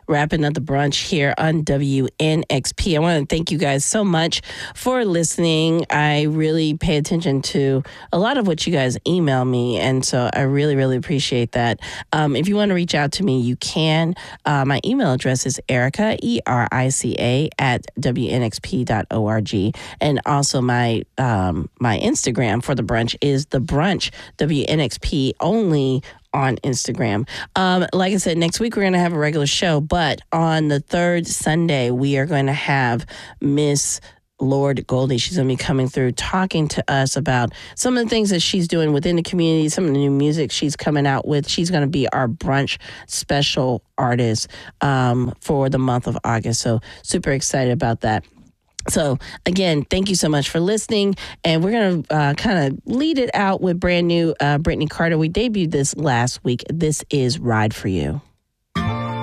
wrapping up the brunch here on WNXP. I want to thank you guys so much for listening. I really pay attention to a lot of what you guys email me, and so I really, really appreciate that. If you want to reach out to me, you can. My email address is Erica, ERICA, at WNXP.org. And also my Instagram for the brunch is the brunch, WNXP, only on Instagram. Like I said, next week we're going to have a regular show, but on the third Sunday, we are going to have Miss Lord Goldie. She's going to be coming through talking to us about some of the things that she's doing within the community, some of the new music she's coming out with. She's going to be our brunch special artist for the month of August. So super excited about that. So, again, thank you so much for listening. And we're going to kind of lead it out with brand new Brittany Carter. We debuted this last week. This is Ride For You.